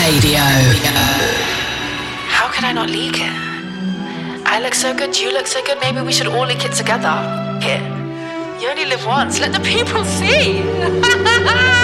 Radio. How can I not leak it? I look so good, you look so good, maybe we should all link it together. Here. You only live once, let the people see.